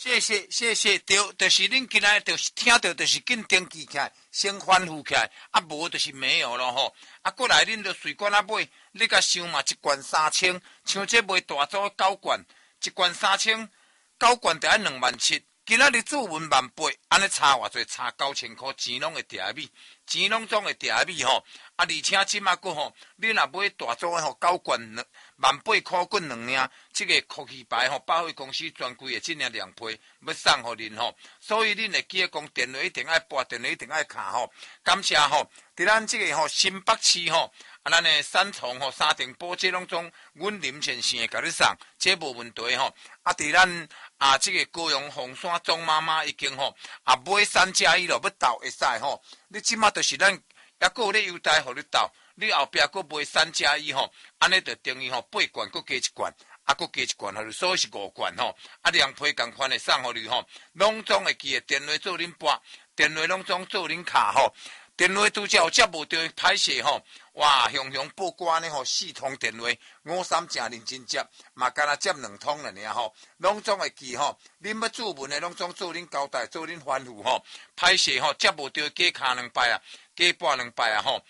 谢谢，对，就是恁今仔就是听到，就是紧登记起来，先反复起来，啊无就是没有咯吼。啊，过来恁就随管啊买，你甲想嘛，一罐3000，像这卖大组9罐，一罐3000，9罐就要27000。今仔日做文18000，安尼差偌济？差9000块，钱拢会掉米，钱拢总会掉米吼。啊，而且即马个吼，你若买大组的吼，9罐18000块滚2领，这个科技牌吼，百货公司专柜的这领2批要送互恁吼。所以恁会记得讲电话一定爱拨，电话一定爱卡吼。感谢吼，伫咱这个吼新北市吼。啊，咱的三重吼、三重埔这拢总，阮林先生会甲你送，这无问题吼。啊，伫咱这个高雄凤山庄妈妈已经吼买3+1咯，要斗会使吼。你即马就是咱还佫有咧优待互你斗，你后壁佫买3+1吼，安尼就等于吼8罐佫加1罐，啊佫加1罐互你，所以是5罐吼。啊2批共款的送互你吼，拢总会记的电话做恁拨，电话拢总做恁卡吼。电话拄则有接无到歹势吼，哇，雄报关呢吼，4通电话，53正认真接，嘛干那接2通了尔吼，拢总会记吼。恁要注文的拢总做恁交代，做恁吩咐吼，歹势吼接无到加卡2摆啊，加拨2摆啊吼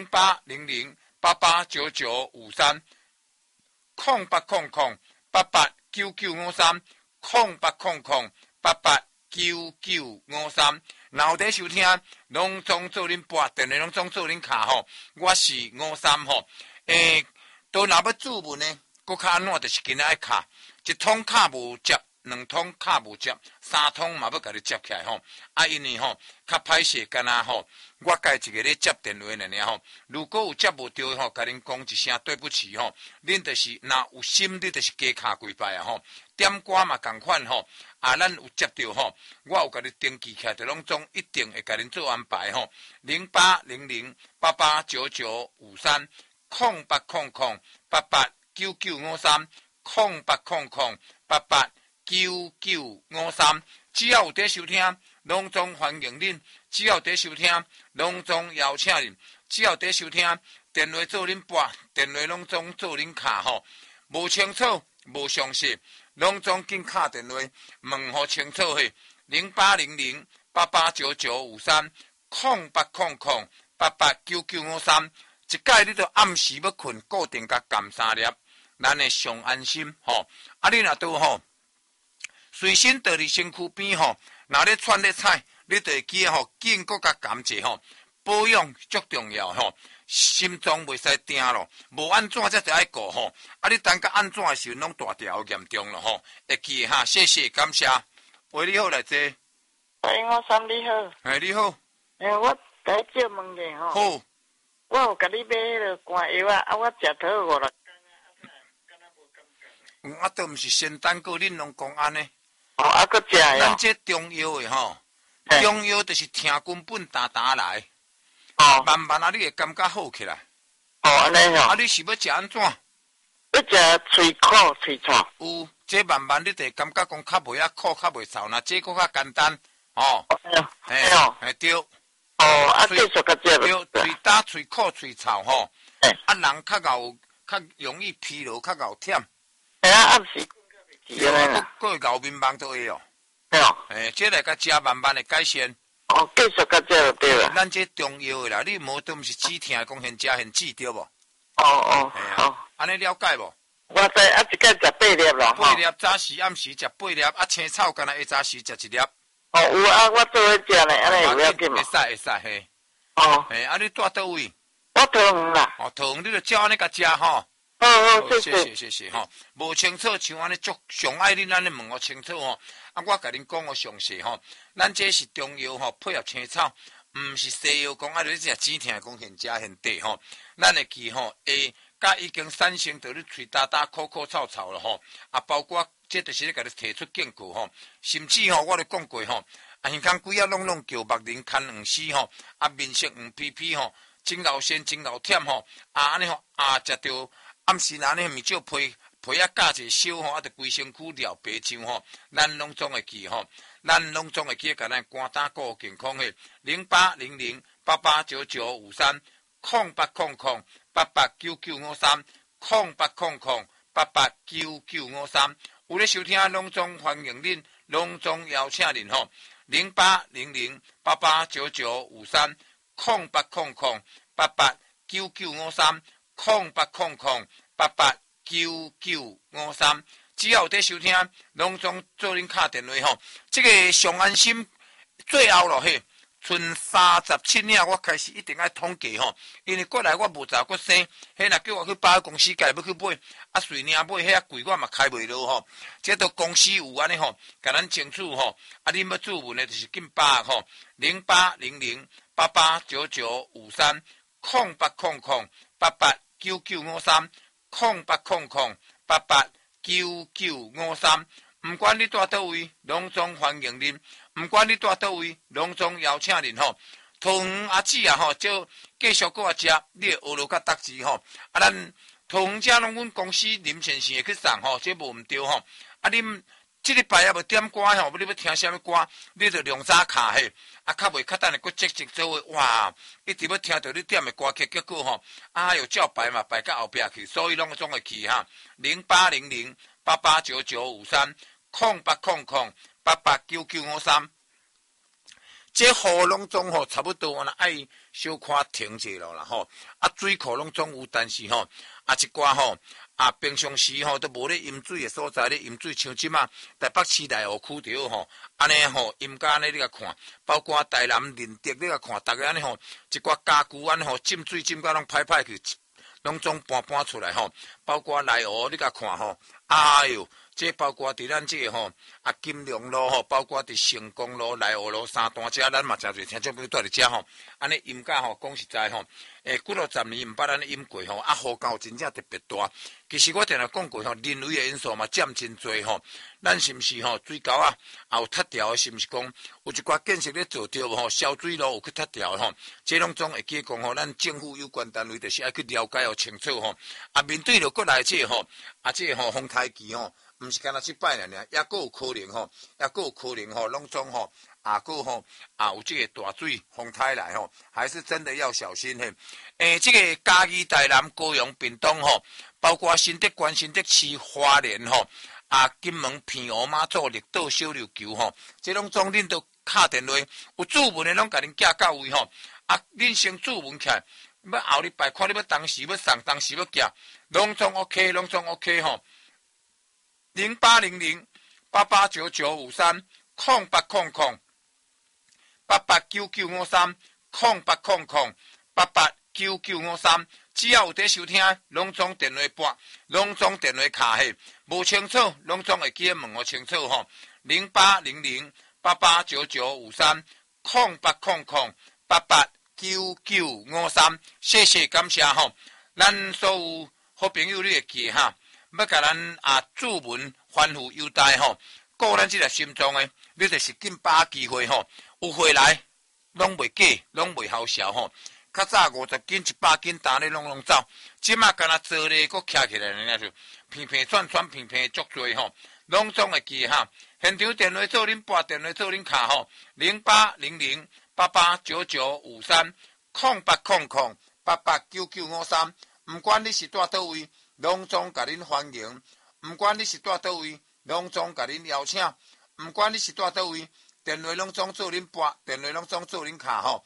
，0800889953，0800889953，08009953，0800889953。然后在收听，拢总做恁拨，电话拢总做恁卡吼。我是53吼，都若要注文呢，搁较安怎就是今仔爱卡，1通卡无接，2通卡无接，3通嘛要甲你接起来吼。啊，因为吼较歹势，干那吼，我家一个咧接电话尔吼。如果有接无到吼，甲恁讲一声对不起吼，恁就是若有心，你就是加卡几摆啊吼。点歌嘛共款吼，啊，咱有接到吼，我有甲你登记起来，就拢总一定会甲恁做安排吼。0800889953，0800889953，只要有在收听，拢总欢迎恁；只要在收听，拢总邀请恁；只要在收听，电话做恁拨，电话拢总做恁卡吼。无清楚，无详细。拢总紧打电话问好清楚嘿，0800889953，0800889953，一届你就暗时要困，固定甲含3粒，咱会上安心吼。啊，你若都吼随身倒伫身躯边吼，若咧窜咧菜，你就会记吼，紧搁甲含者吼，保养足重要吼。心脏袂使定咯，无安怎才得爱顾吼。啊，你等甲安怎的时候，拢大条严重咯吼。会记哈，谢谢，感谢。喂，你好，来坐。 喂，我三你好。 你好。 我第一借问你吼。 好。 我有甲你买迄个肝药啊，我食讨5-6天啊，都毋是仙丹膏，恁拢讲安尼。 啊，搁食呀。 咱这中药的吼，中药就是听根本打来。慢慢啊，你会感觉好起来。 安尼吼。 啊，你是要食安怎？ 要食喙苦、喙臭。 有，这慢慢你就感觉讲较袂啊苦，较袂臭，那这个较简单。对。 啊，继续甲食。 对，喙焦、喙苦、喙臭吼。啊，人较容易疲劳，较熬忝。 暗时佫会熬面梦都会哦。这来甲食慢慢的改善。 继续甲食就对了。 咱这中药的啦，你无都毋是止痛，讲现食现止对无？ 好。 安尼了解无？ 我知啊，一届食8粒咯。 8粒，早时暗时食8粒，啊，青草干那下早时食1粒。 有啊，我做伙食咧，安尼有要紧嘛？ 会使嘿。啊，你住倒位？ 我桃园啦。 桃园你就照安尼甲食吼。 好， 谢谢吼。无清楚像安尼足上爱恁安尼问我清楚吼。啊，我甲恁讲我详细吼。咱这是中药吼，配合青草，毋是西药讲啊，你食止痛讲现食现对吼。咱会记吼，甲已经产生到你喙焦焦、苦臭臭了吼。啊，包括这就是咧甲你提出警告吼。甚至吼，我咧讲过吼，啊，耳孔规啊拢叫目仁看黄丝吼，啊，面色黄皮皮吼，真熬酸、真熬忝吼。啊，安尼吼，啊，食着。暗时安尼面少皮啊夹者烧吼，啊，着规身躯了白像吼，咱拢总会记吼，咱拢总会记甲咱肝胆顾健康诶。0800889953，0800889953，有咧收听拢总欢迎恁隆重邀请您吼，0800889953，0800889953，只要有在收聽，隆重做恁敲電話吼。這個上安心最後咯嘿，剩37領，我開始一定要統計吼，因為過來我無查過生，迄若叫我去百貨公司家要去買，啊隨領買遐貴我嘛開袂落吼。這都公司有安尼吼，甲咱清楚吼，啊恁要注文的就是緊把握吼，0800889953，0800889953，毋管你住倒位，隆重歡迎恁；毋管你住倒位，隆重邀請恁吼。桃園阿姊啊吼，就繼續過來食，你會學落較達字吼。啊，咱桃園遮攏阮公司林先生會去送吼，這無毋對吼。啊，恁這禮拜也無點歌吼，你要聽啥物歌，你就量早卡嘿。啊，較袂較等下佫積極做伙，哇！一直要聽到你點的歌曲，結果吼，啊又照排嘛，排到後壁去，所以攏總會去哈。0800889953，0800889953。這雨攏總吼差不多安尼愛小可停者咯啦吼，啊水庫攏總有，但是吼啊一寡吼啊平常時吼都無咧飲水的所在咧飲水，像即馬台北市內湖區著吼，安尼吼飲甲安尼你甲看，包括台南林德你甲看，逐個安尼吼一寡家具安尼吼浸水浸甲攏歹歹去，攏總搬出來吼，包括內湖你甲看吼，哎喲。這包括佇咱這個吼啊金龍路吼，包括佇成功路、內湖路三段遮，咱嘛誠濟聽眾朋友住佇遮吼，安尼飲甲吼講實在吼，幾落十年毋捌咱飲過吼，啊雨夠真正特別大。其實我定定講過吼，人為的因素嘛佔真多吼，咱是毋是吼水溝啊也有塌掉的，是毋是講有一寡建設咧做着無吼，消水路有去塌掉吼，這攏總會記講吼，咱政府有關單位就是愛去了解互清楚吼，啊面對着過來這吼，啊這吼風台期吼。毋是干那即擺爾，抑閣有可能吼，抑閣有可能吼，攏總吼，閣吼有即個大水風台來吼，還是真的要小心嘿。即個嘉義、台南、高雄、屏東吼，包括新德縣、新德市、花蓮吼，金門、澎湖、馬祖、綠島、小琉球吼，即攏總恁都敲電話，有注文的攏甲恁寄到位吼，恁先注文起來，要後禮拜看你要當時要送，當時要寄，攏總 OK， 攏總 OK 吼。0800889953，0800889953，只要有在收聽，攏總電話撥，攏總電話卡嘿，無清楚，攏總會記問我清楚吼。0800889953，0800889953，謝謝感謝吼，咱所有好朋友你會記哈。要甲咱注文歡呼優待吼，顧咱即個心臟誒，你就是緊把握機會吼，有回來攏袂假，攏袂好笑吼。較早50斤、100斤擔咧攏走，即馬敢若做咧，佫徛起來咧就平平轉轉，平平足多吼，攏總會記哈。現場電話做恁撥，電話做恁卡吼，0800889953，0800889953，毋管你是住倒位。攏總甲恁歡迎，毋管你是住倒位，攏總甲恁邀請，毋管你是住倒位，電話攏總做恁撥，電話攏總做恁卡吼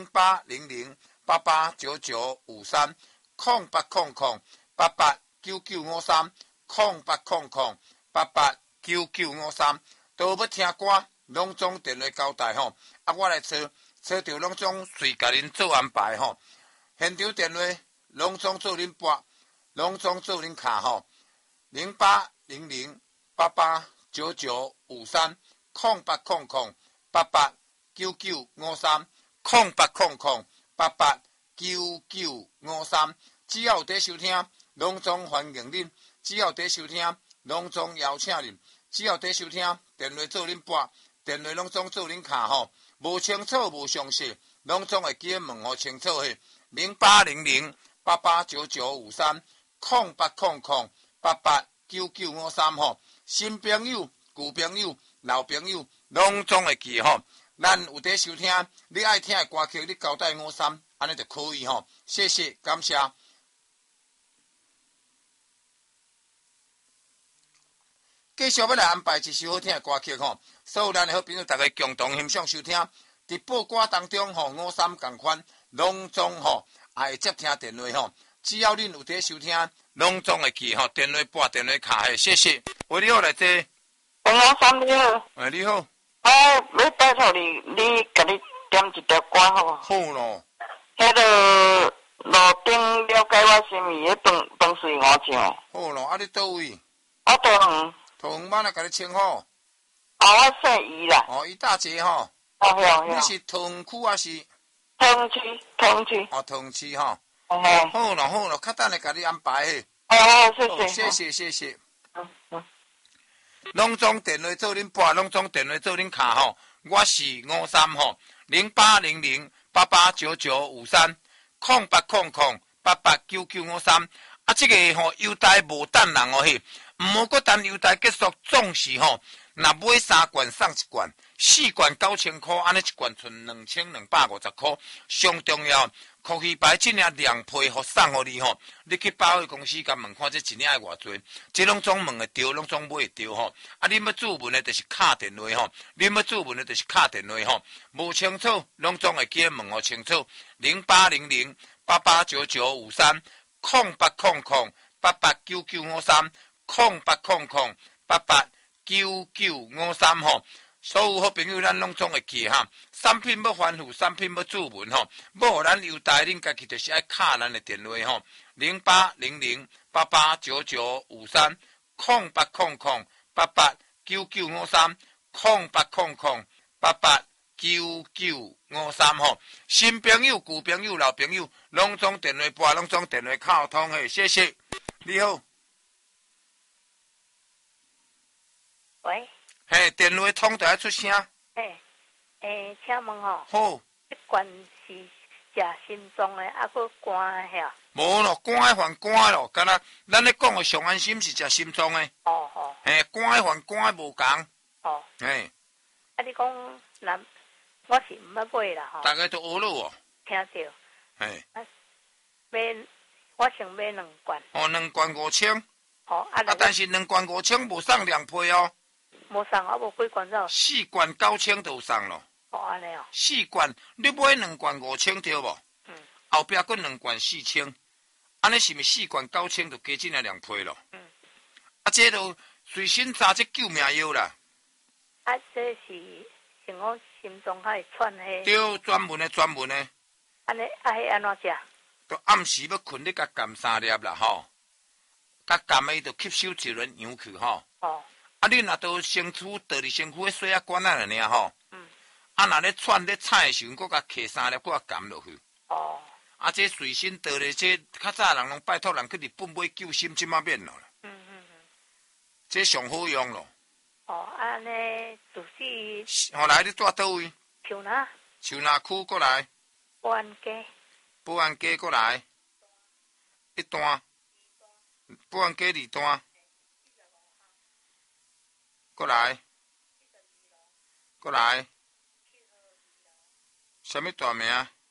，0800889953，0800889953，都要聽歌，攏總電話交代吼，我來找着攏總隨甲恁做安排吼，現場電話攏總做恁撥。攏總做恁卡吼，0800889953，0800889953，只要有在收聽，攏總歡迎恁；只要有在收聽，攏總邀請恁；只要有在收聽，電話做恁撥，電話攏總做恁卡吼，無清楚無詳細，攏總會記問互清楚嘿，0800889953，0800889953吼，新朋友、舊朋友、老朋友，攏總會記吼。咱有在收聽，你愛聽的歌曲，你交代53，安尼就可以吼。謝謝，感謝。 继续要来安排一首好听的歌曲吼，所有咱的好朋友大家共同欣赏收听。伫报歌当中吼，53同款，拢总吼也会接听电话吼。只要恁有伫收听，拢总会记吼，电话拨电话卡嘿，谢谢。喂，你好，来这。 53你好。 你好。 要拜托你，你甲你点一条歌好无？ 好咯。 迄个路顶了解我心意的饭水5酱。 好咯，你倒位？ 我桃园。 桃园妈来甲你称好。 我姓伊啦。 伊大姐吼。你是桃园区还是？ 桃园区。 桃园区吼。好咯，较等下甲你安排嘿。谢谢。拢总电话做恁拨，拢总电话做恁卡吼。我是53吼08008899530800889953。这个吼优待无等人哦嘿，唔好搁等优待结束，总是吼，若买3罐送1罐，4罐9000块，安尼1罐剩2250块。上重要，可喜牌这领凉被互送互你吼，你去百货公司甲问看这一领要偌济，这拢总问会着，拢总买会着吼。你要注文的，就是敲电话吼；你要注文的，就是敲电话吼。无清楚，拢总会记问互清楚。08008899530800889953吼。所有好朋友，咱拢总会记哈。产品要反复，产品要注文吼，要互咱优待，恁家己就是爱敲咱的电话吼，08008899530800889953吼。新朋友、旧朋友、老朋友，拢总电话拨，拢总电话敲通嘿，谢谢。你好。 喂。 嘿，电话通就要出声。 请问吼。 好。 这罐是食心脏的，搁肝的遐？ 无咯，肝的还肝的咯，敢若咱咧讲的上安心是食心脏的。嘿，肝的还肝的无共。嘿。 你讲，我是毋捌买啦吼。 大家都学了哦。 听着。 嘿。 我想买2罐。 2罐5000。但是2罐5000无送凉被哦。 无送，我无几罐了。 4罐9000就有送咯。 安尼哦。 4罐，你买2罐5000对无？后壁搁2罐4000，安尼是毋是4罐9000就加进来凉被咯？这都随身揸这救命药啦。 这是像我心脏还会喘嘿。 对，专门的。 安尼迄安怎食？ 都暗时要困，你甲含3粒啦吼，甲含的就吸收一轮羊去吼。你若都身躯倒伫身躯的水管仔尔吼。若咧喘咧菜的时阵，搁甲揢3粒，搁甲含落去。这随身倒咧，这较早人拢拜托人去日本买救心，即马免咯。这上好用咯。 安尼就是。 后来你住倒位？ 树哪？ 树哪区过来？ 保安街。 保安街过来。1段。保安街2段。过来。过来。什么大名？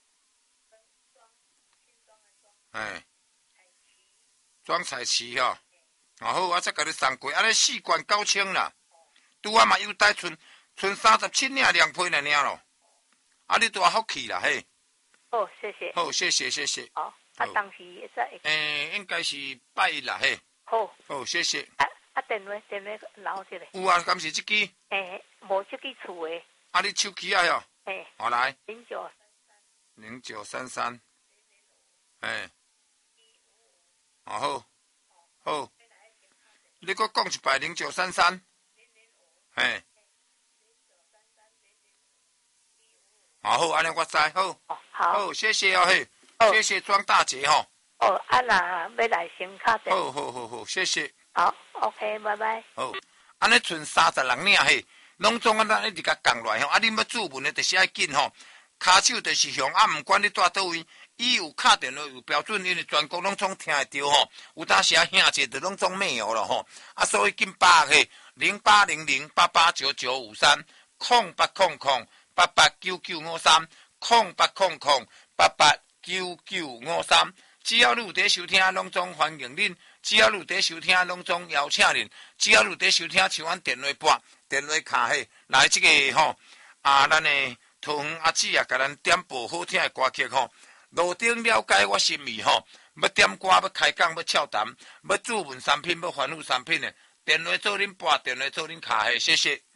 庄彩旗吼。好，我再甲你送过，安尼4罐9000啦。拄啊嘛优待剩37领凉被了咯。你都福气啦嘿。 好，谢谢。 好，谢谢。 好，当时会使。 应该是拜一啦嘿。 好， 谢谢。 电话留一个。 有啊，敢是这支？ 无这支厝的。 你手机啊哟。好来。0933。好。你搁讲一摆0933。好，安尼我知好。好，谢谢哦嘿。谢谢庄大姐吼。 若要来先敲电。 好，谢谢。 好 ，OK， 拜拜。 好，安尼剩36领嘿，拢总咱一直甲降落来吼。你要注文的，就是爱紧吼。骹手就是响，毋管你住倒位，伊有敲电话有标准，因为全国拢总听会着吼。有当时兄者就拢总没有了吼。所以紧把握嘿，08008899530800889953，只要你有在收听，拢总欢迎恁只要有在收听，拢总邀请恁。只要有在收听，像阮电话拨、电话卡迄来这个吼咱的桃园阿姊啊，甲咱点播好听的歌曲吼。路顶了解我心意吼，要点歌，要开讲，要俏谈，要注文产品，要反复产品的，电话做恁拨，电话做恁卡迄，谢谢。